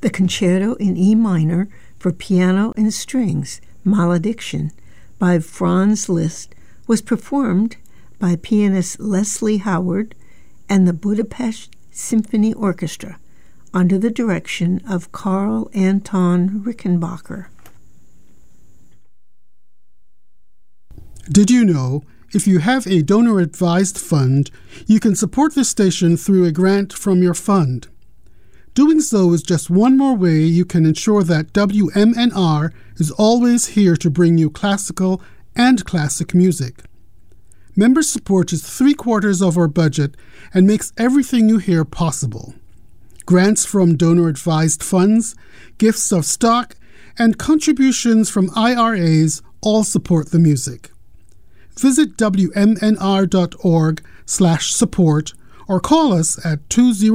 The Concerto in E minor for piano and strings, Malediction, by Franz Liszt, was performed by pianist Leslie Howard and the Budapest Symphony Orchestra under the direction of Karl Anton Rickenbacker. Did you know, if you have a donor-advised fund, you can support this station through a grant from your fund. Doing so is just one more way you can ensure that WMNR is always here to bring you classical and classic music. Member support is 3/4 of our budget and makes everything you hear possible. Grants from donor-advised funds, gifts of stock, and contributions from IRAs all support the music. Visit WMNR.org/support or call us at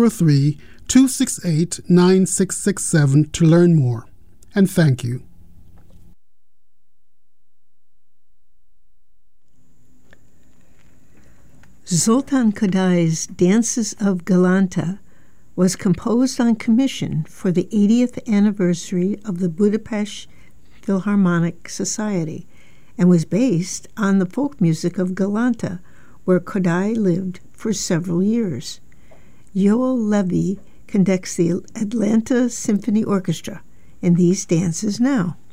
203-268-9667 to learn more. And thank you. Zoltán Kodai's Dances of Galanta was composed on commission for the 80th anniversary of the Budapest Philharmonic Society and was based on the folk music of Galanta, where Kodai lived for several years. Yoel Levy conducts the Atlanta Symphony Orchestra in these dances now.